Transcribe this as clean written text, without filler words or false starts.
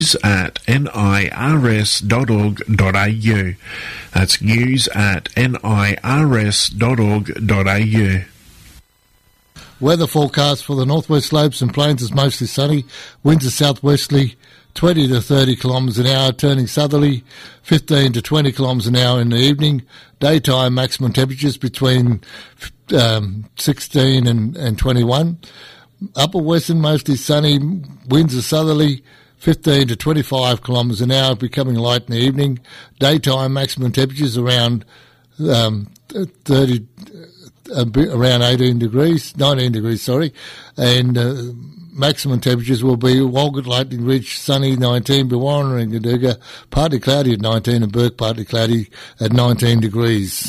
at nirs.org.au. That's news at nirs.org.au. Weather forecast for the northwest slopes and plains is mostly sunny. Winds are southwesterly, 20 to 30 kilometres an hour, turning southerly, 15 to 20 kilometres an hour in the evening. Daytime maximum temperatures between 16 and 21. Upper western mostly sunny. Winds are southerly, 15 to 25 kilometres an hour, becoming light in the evening. Daytime maximum temperatures around 19 degrees, and maximum temperatures will be Walgett, Lightning Ridge, sunny 19, Biwarra and Gaduga, partly cloudy at 19, and Burke partly cloudy at 19 degrees.